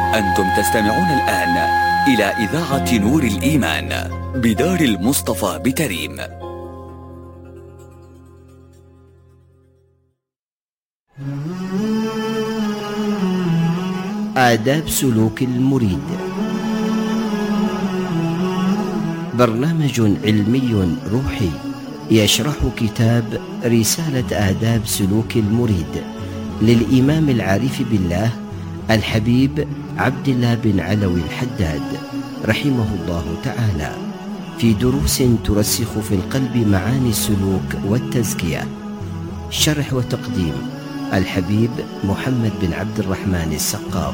أنتم تستمعون الآن إلى إذاعة نور الإيمان بدار المصطفى بتريم. آداب سلوك المريد، برنامج علمي روحي يشرح كتاب رسالة آداب سلوك المريد للإمام العارف بالله الحبيب عبد الله بن علوي الحداد رحمه الله تعالى، في دروس ترسخ في القلب معاني السلوك والتزكية. شرح وتقديم الحبيب محمد بن عبد الرحمن السقاف.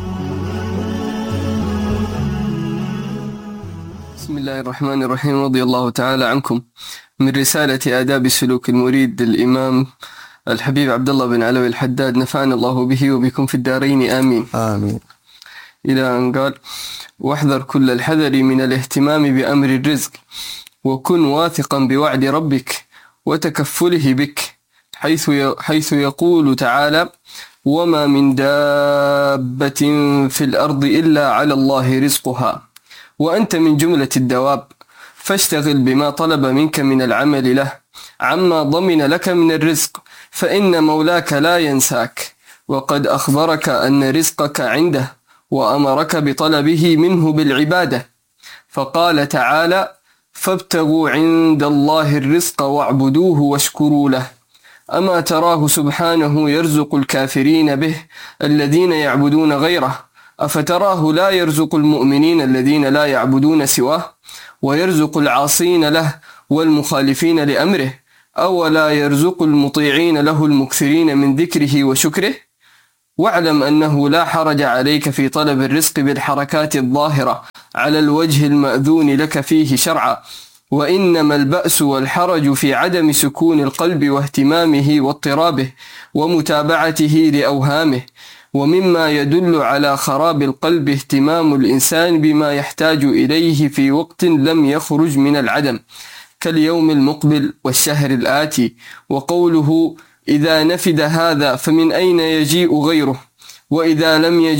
بسم الله الرحمن الرحيم. رضي الله تعالى عنكم. من رسالة آداب سلوك المريد للإمام الحبيب عبد الله بن علوي الحداد، نفعنا الله به وبكم في الدارين آمين. آمين. إلى أن قال: واحذر كل الحذر من الاهتمام بأمر الرزق، وكن واثقا بوعد ربك وتكفله بك، حيث يقول تعالى: وما من دابة في الأرض إلا على الله رزقها، وأنت من جملة الدواب، فاشتغل بما طلب منك من العمل له عما ضمن لك من الرزق، فإن مولاك لا ينساك، وقد أخبرك أن رزقك عنده، وأمرك بطلبه منه بالعبادة، فقال تعالى: فابتغوا عند الله الرزق واعبدوه واشكروا له. أما تراه سبحانه يرزق الكافرين به الذين يعبدون غيره، أفتراه لا يرزق المؤمنين الذين لا يعبدون سواه، ويرزق العاصين له والمخالفين لأمره، أولا يرزق المطيعين له المكثرين من ذكره وشكره؟ واعلم أنه لا حرج عليك في طلب الرزق بالحركات الظاهرة على الوجه المأذون لك فيه شرعا، وإنما البأس والحرج في عدم سكون القلب واهتمامه واضطرابه ومتابعته لأوهامه. ومما يدل على خراب القلب اهتمام الإنسان بما يحتاج إليه في وقت لم يخرج من العدم، كاليوم المقبل والشهر الآتي، وقوله: إذا نفد هذا فمن أين يجيء غيره، وإذا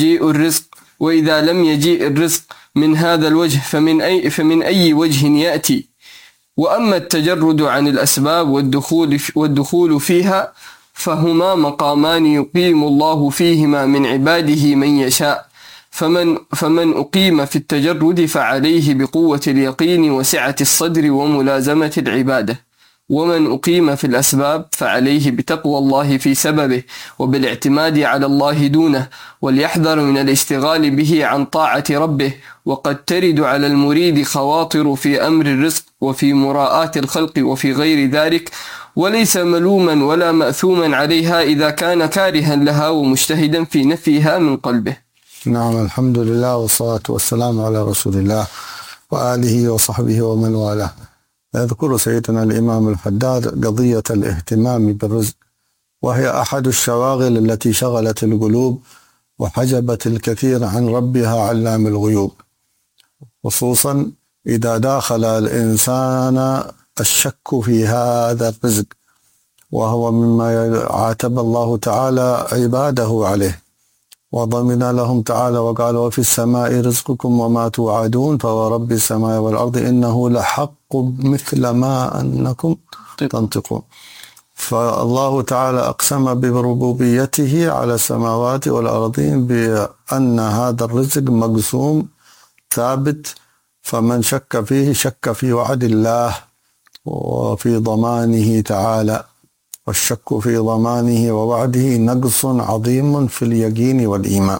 لم يجيء الرزق من هذا الوجه فمن أي وجه يأتي. وأما التجرد عن الأسباب والدخول فيها، فهما مقامان يقيم الله فيهما من عباده من يشاء، فمن أقيم في التجرد فعليه بقوة اليقين وسعة الصدر وملازمة العبادة، ومن أقيم في الأسباب فعليه بتقوى الله في سببه وبالاعتماد على الله دونه، وليحذر من الاشتغال به عن طاعة ربه. وقد ترد على المريد خواطر في أمر الرزق وفي مراءاة الخلق وفي غير ذلك، وليس ملوما ولا مأثوما عليها إذا كان كارها لها ومجتهدا في نفيها من قلبه. نعم، الحمد لله والصلاة والسلام على رسول الله وآله وصحبه ومن والاه. يذكر سيدنا الإمام الحداد قضية الاهتمام بالرزق، وهي أحد الشواغل التي شغلت القلوب وحجبت الكثير عن ربها علام الغيوب، خصوصا إذا داخل الإنسان الشك في هذا الرزق، وهو مما عاتب الله تعالى عباده عليه، وضمن لهم تعالى وقال: وفي السماء رزقكم وما توعدون فورب السماء والأرض إنه لحق مثل ما أنكم تنطقون. فالله تعالى أقسم بربوبيته على السماوات والأرضين بأن هذا الرزق مقسوم ثابت، فمن شك فيه شك في وعد الله وفي ضمانه تعالى، والشك في ضمانه ووعده نقص عظيم في اليقين والإيمان.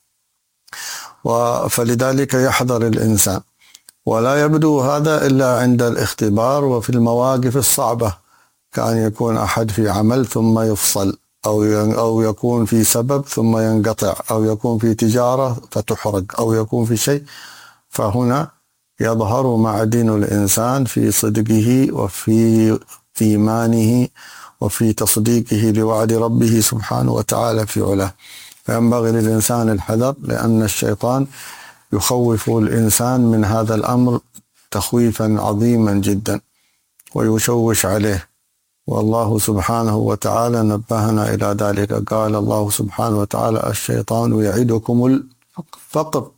فلذلك يحذر الإنسان، ولا يبدو هذا إلا عند الاختبار وفي المواقف الصعبة، كأن يكون أحد في عمل ثم يفصل، أو يكون في سبب ثم ينقطع، أو يكون في تجارة فتحرق، أو يكون في شيء، فهنا يظهر معدن الإنسان في صدقه وفي إيمانه وفي تصديقه لوعد ربه سبحانه وتعالى في علاه. فينبغي للإنسان الحذر، لأن الشيطان يخوف الإنسان من هذا الأمر تخويفا عظيما جدا ويشوش عليه، والله سبحانه وتعالى نبهنا إلى ذلك. قال الله سبحانه وتعالى: الشيطان يعدكم فقر.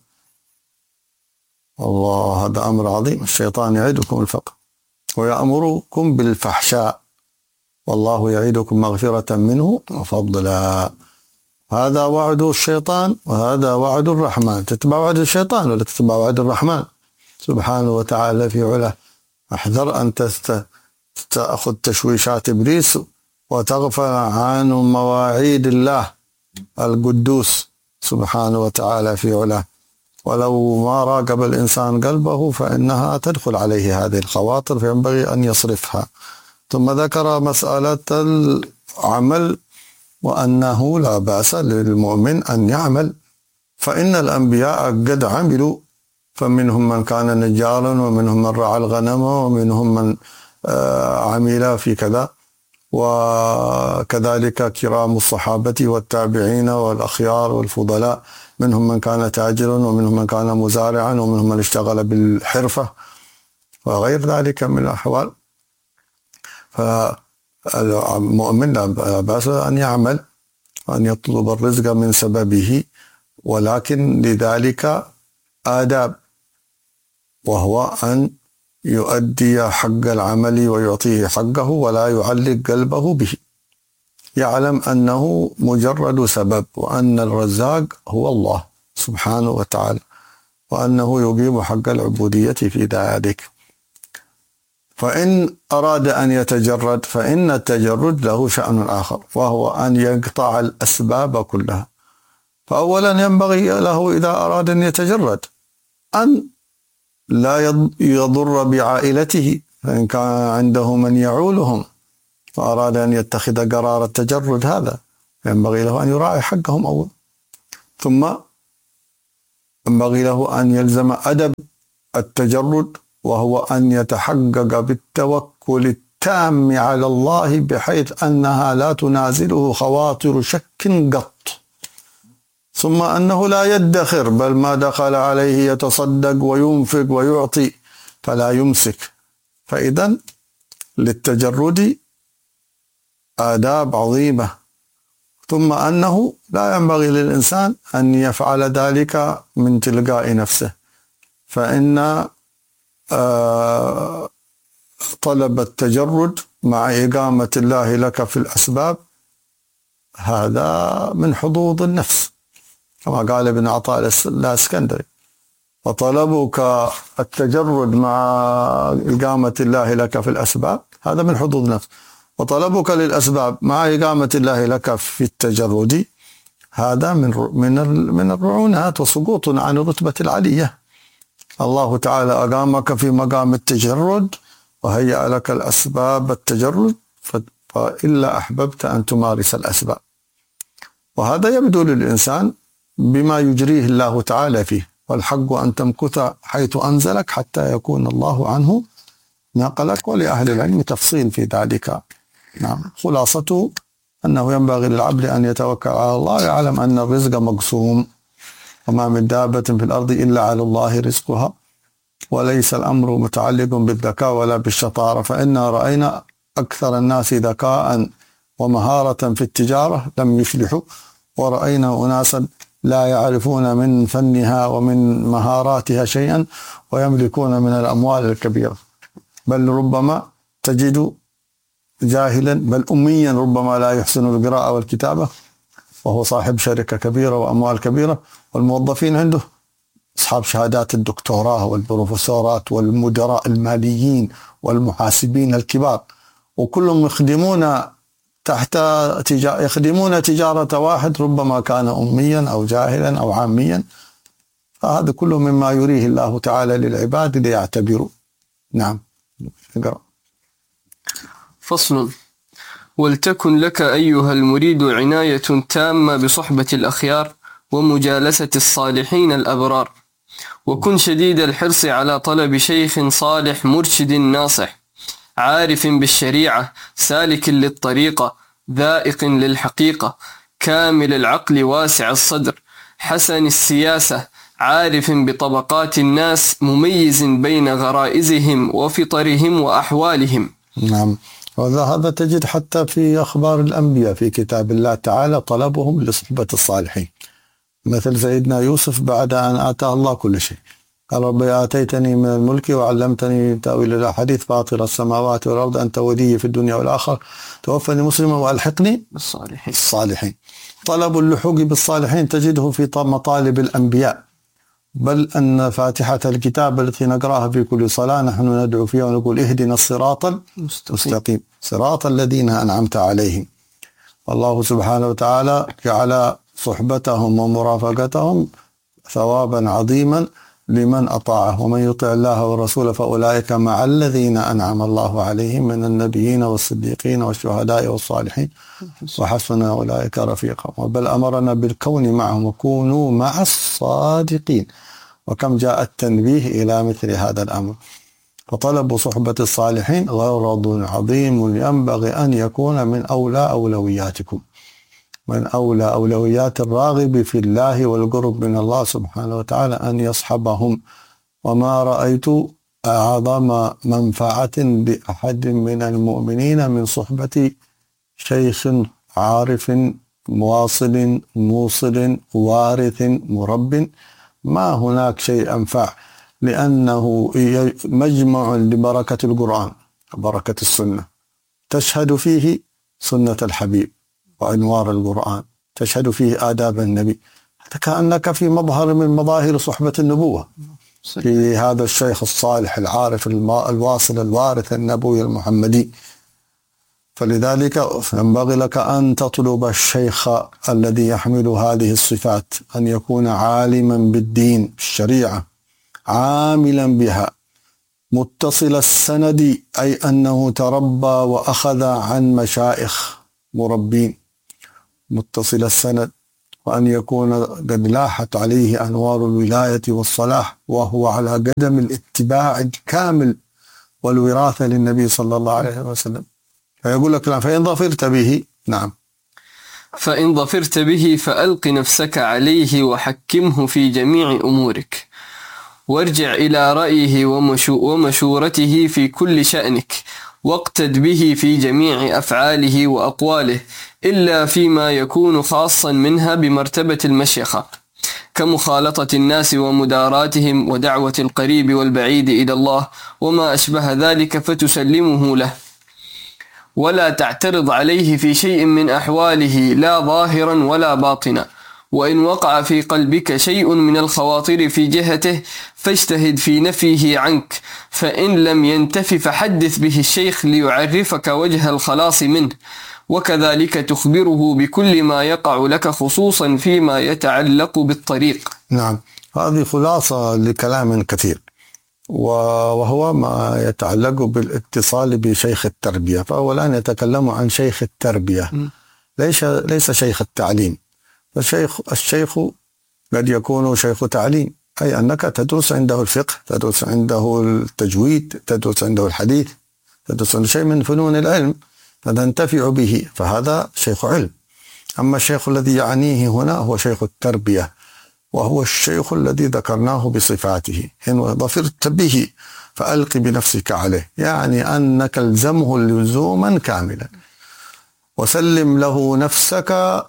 الله، هذا أمر عظيم. الشيطان يعدكم الفقر ويأمركم بالفحشاء، والله يعيدكم مغفرة منه وفضلا. هذا وعد الشيطان وهذا وعد الرحمن. تتبع وعد الشيطان ولا تتبع وعد الرحمن سبحانه وتعالى في علاه؟ احذر أن تأخذ تشويشات إبليس وتغفل عن مواعيد الله القدوس سبحانه وتعالى في علاه. ولو ما راقب الإنسان قلبه فإنها تدخل عليه هذه الخواطر، فينبغي أن يصرفها. ثم ذكر مسألة العمل وأنه لا بأس للمؤمن أن يعمل، فإن الأنبياء قد عملوا، فمنهم من كان نجارا ومنهم من رعى الغنم ومنهم من عمل في كذا، وكذلك كرام الصحابة والتابعين والأخيار والفضلاء، منهم من كان تاجرا ومنهم من كان مزارعا ومنهم من اشتغل بالحرفة وغير ذلك من الأحوال. فالمؤمن لا بأس أن يعمل وأن يطلب الرزق من سببه، ولكن لذلك آداب، وهو أن يؤدي حق العمل ويعطيه حقه ولا يعلق قلبه به، يعلم أنه مجرد سبب، وأن الرزاق هو الله سبحانه وتعالى، وأنه يقيم حق العبودية في ذلك. فإن أراد أن يتجرد فإن التجرد له شأن آخر، وهو أن يقطع الأسباب كلها. فأولا ينبغي له إذا أراد أن يتجرد أن لا يضر بعائلته، فإن كان عنده من يعولهم فأراد أن يتخذ قرار التجرد، هذا ينبغي له أن يراعي حقهم أول. ثم ينبغي له أن يلزم أدب التجرد، وهو أن يتحقق بالتوكل التام على الله بحيث أنها لا تنازله خواطر شك قط. ثم أنه لا يدخر، بل ما دخل عليه يتصدق وينفق ويعطي فلا يمسك. فإذن للتجرد آداب عظيمة. ثم أنه لا ينبغي للإنسان أن يفعل ذلك من تلقاء نفسه، فإن طلب التجرد مع إقامة الله لك في الأسباب هذا من حظوظ النفس، كما قال ابن عطاء الإسكندري: وطلبك التجرد مع إقامة الله لك في الأسباب هذا من حظوظ النفس، وطلبك للأسباب مع إقامة الله لك في التجرد هذا من الرعونات وسقوط عن الرتبة العلية. الله تعالى أقامك في مقام التجرد وهيأ لك الأسباب التجرد، فإلا أحببت أن تمارس الأسباب. وهذا يبدو للإنسان بما يجريه الله تعالى فيه، والحق أن تمكث حيث أنزلك حتى يكون الله عنه نقلك. ولأهل العلم تفصيل في ذلك. نعم، خلاصته أنه ينبغي للعبد أن يتوكل على الله، يعلم أن الرزق مقسوم، وما من دابة في الأرض إلا على الله رزقها، وليس الأمر متعلق بالذكاء ولا بالشطارة، فإنا رأينا أكثر الناس ذكاء ومهارة في التجارة لم يفلحوا، ورأينا أناسا لا يعرفون من فنها ومن مهاراتها شيئا ويملكون من الأموال الكبيرة، بل ربما تجد جاهلا بل أميا ربما لا يحسن القراءة والكتابة وهو صاحب شركة كبيرة وأموال كبيرة، والموظفين عنده أصحاب شهادات الدكتوراه والبروفيسورات والمدراء الماليين والمحاسبين الكبار، وكلهم يخدمون تجارة واحد ربما كان أميا أو جاهلا أو عاميا. فهذا كله مما يريه الله تعالى للعباد ليعتبروا. نعم. اقرأ. فصل: ولتكن لك أيها المريد عناية تامة بصحبة الأخيار ومجالسة الصالحين الأبرار، وكن شديد الحرص على طلب شيخ صالح مرشد ناصح، عارف بالشريعة سالك للطريقة، ذائق للحقيقة، كامل العقل واسع الصدر، حسن السياسة، عارف بطبقات الناس، مميز بين غرائزهم وفطرهم وأحوالهم. نعم، وهذا تجد حتى في أخبار الأنبياء في كتاب الله تعالى طلبهم لصحبة الصالحين، مثل سيدنا يوسف بعد أن آتاه الله كل شيء قال ربي آتيتني من الملك وعلمتني تأويل الأحاديث فاطر السماوات والأرض أنت ولي في الدنيا والآخرة توفني مسلما وألحقني بالصالحين. طلب اللحوق بالصالحين تجده في مطالب الأنبياء، بل أن فاتحة الكتاب التي نقرأها في كل صلاة نحن ندعو فيها ونقول اهدنا الصراط المستقيم صراط الذين أنعمت عليهم. الله سبحانه وتعالى جعل صحبتهم ومرافقتهم ثوابا عظيما لمن أطاعه، ومن يطع الله والرسول فأولئك مع الذين أنعم الله عليهم من النبيين والصديقين والشهداء والصالحين وحسن أولئك رفيقا. بل أمرنا بالكون معهم وكونوا مع الصادقين، وكم جاء التنبيه إلى مثل هذا الأمر. فطلب صحبة الصالحين غرض عظيم ينبغي أن يكون من أولى أولوياتكم، من أولى أولويات الراغب في الله والقرب من الله سبحانه وتعالى أن يصحبهم. وما رأيت أعظم منفعة بأحد من المؤمنين من صحبة شيخ عارف مواصل موصل وارث مرب، ما هناك شيء أنفع، لأنه مجمع لبركة القرآن وبركة السنة، تشهد فيه سنة الحبيب وأنوار القرآن، تشهد فيه آداب النبي، كأنك في مظهر من مظاهر صحبة النبوة في هذا الشيخ الصالح العارف الواصل الوارث النبوي المحمدي. فلذلك ينبغي لك أن تطلب الشيخ الذي يحمل هذه الصفات، أن يكون عالما بالدين الشريعة عاملا بها متصل السند، أي أنه تربى وأخذ عن مشايخ مربين متصل السند، وأن يكون قد لاحت عليه أنوار الولاية والصلاح وهو على قدم الاتباع الكامل والوراثة للنبي صلى الله عليه وسلم. فيقول لك فإن ظفرت به، نعم، فإن ظفرت به فألق نفسك عليه وحكمه في جميع أمورك، وارجع إلى رأيه ومشورته في كل شأنك، واقتد به في جميع أفعاله وأقواله إلا فيما يكون خاصا منها بمرتبة المشيخة، كمخالطة الناس ومداراتهم ودعوة القريب والبعيد إلى الله وما أشبه ذلك، فتسلمه له ولا تعترض عليه في شيء من أحواله لا ظاهرا ولا باطنا. وإن وقع في قلبك شيء من الخواطر في جهته فاجتهد في نفيه عنك، فإن لم ينتف فحدث به الشيخ ليعرفك وجه الخلاص منه، وكذلك تخبره بكل ما يقع لك خصوصا فيما يتعلق بالطريق. نعم، هذه خلاصة لكلام كثير، وهو ما يتعلق بالاتصال بشيخ التربية. فأولا يتكلم عن شيخ التربية، ليس شيخ التعليم. الشيخ قد يكون شيخ تعليم، أي أنك تدرس عنده الفقه، تدرس عنده التجويد، تدرس عنده الحديث، تدرس عنده شيء من فنون العلم فتنتفع به، فهذا شيخ علم. أما الشيخ الذي يعنيه هنا هو شيخ التربية، وهو الشيخ الذي ذكرناه بصفاته. إن ظفرت به فألق بنفسك عليه، يعني أنك الزمه لزوما كاملا وسلم له نفسك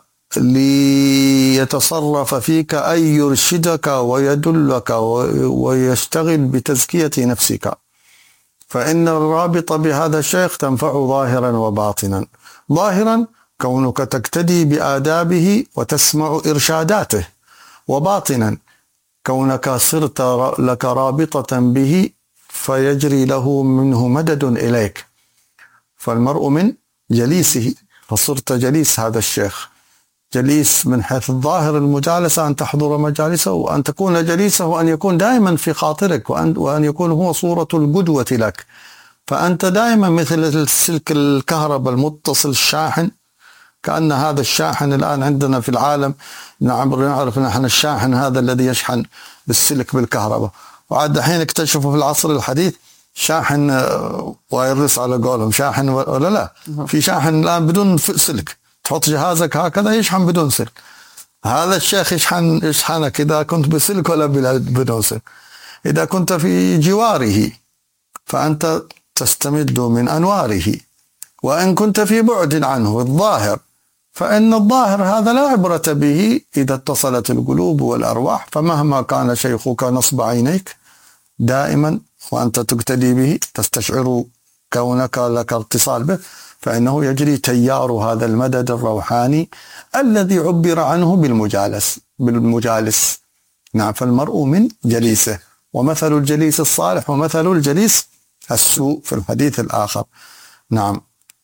ليتصرف فيك، أي يرشدك ويدلك ويشتغل بتزكية نفسك. فإن الرابط بهذا الشيخ تنفع ظاهرا وباطنا. ظاهرا كونك تقتدي بآدابه وتسمع إرشاداته، وباطنا كونك صرت لك رابطة به فيجري له منه مدد إليك. فالمرء من جليسه، فصرت جليس هذا الشيخ، جليس من حيث الظاهر المجالسة، أن تحضر مجالسه وأن تكون جليسه، وأن يكون دائما في خاطرك، وأن يكون هو صورة القدوة لك. فأنت دائما مثل السلك الكهرباء المتصل الشاحن، كأن هذا الشاحن الآن عندنا في العالم، نعرف نحن الشاحن هذا الذي يشحن بالسلك بالكهرباء، وعاد حين اكتشفوا في العصر الحديث شاحن وايرلس على قولهم، شاحن ولا لا، في شاحن الآن بدون سلك، تحط جهازك هكذا يشحن بدون سلك. هذا الشيخ يشحنك إذا كنت بسلك ولا بدون سلك. إذا كنت في جواره فأنت تستمد من أنواره، وإن كنت في بعد عنه الظاهر فإن الظاهر هذا لا عبرة به إذا اتصلت القلوب والأرواح، فمهما كان شيخك نصب عينيك دائما وأنت تقتدي به تستشعر كونك لك اتصال به، فإنه يجري تيار هذا المدد الروحاني الذي عبر عنه بالمجالس. نعم، فالمرء من جليسه، ومثل الجليس الصالح ومثل الجليس السوء في الحديث الآخر. نعم،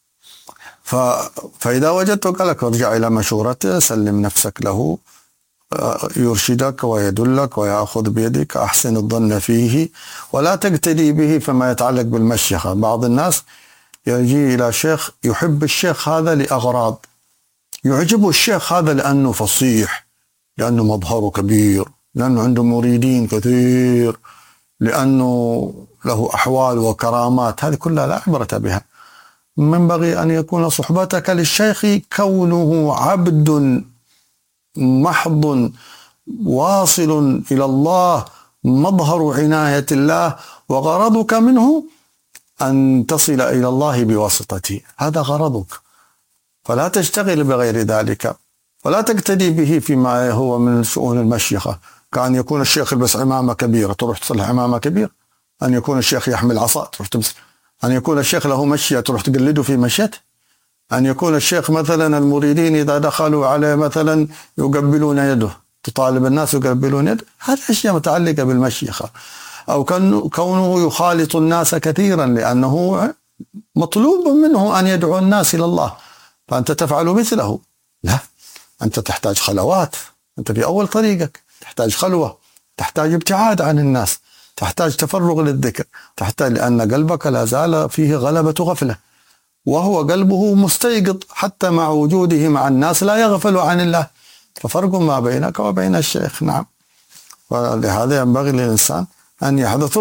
فإذا وجدته قال لك ارجع إلى مشورته، سلم نفسك له، يرشدك ويدلك ويأخذ بيدك، أحسن الظن فيه ولا تقتدي به فيما يتعلق بالمشيخة. بعض الناس يجي إلى شيخ، يحب الشيخ هذا لأغراض، يعجبه الشيخ هذا لأنه فصيح، لأنه مظهره كبير، لأنه عنده مريدين كثير، لأنه له أحوال وكرامات. هذه كلها لا عبرة بها. ينبغي أن يكون صحبتك للشيخ كونه عبد محض واصل إلى الله، مظهر عناية الله، وغرضك منه أن تصل إلى الله بواسطته، هذا غرضك، فلا تشتغل بغير ذلك، ولا تقتدي به فيما هو من شؤون المشيخة. كأن يكون الشيخ يلبس عمامة كبيرة تروح تصلح عمامة كبيرة، أن يكون الشيخ يحمل عصا تروح تمسك، أن يكون الشيخ له مشية تروح تقلده في مشيته، أن يكون الشيخ مثلا المريدين إذا دخلوا عليه مثلا يقبلون يده، تطالب الناس يقبلون يده، هذه أشياء متعلقة بالمشيخة. أو كونه يخالط الناس كثيرا لأنه مطلوب منه أن يدعو الناس إلى الله، فأنت تفعل مثله. لا، أنت تحتاج خلوات، أنت في أول طريقك تحتاج خلوة، تحتاج ابتعاد عن الناس، تحتاج تفرغ للذكر، تحتاج، لأن قلبك لا زال فيه غلبة غفلة، وهو قلبه مستيقظ حتى مع وجوده مع الناس لا يغفل عن الله، ففرق ما بينك وبين الشيخ. نعم، ولهذا ينبغي للإنسان أن يحدث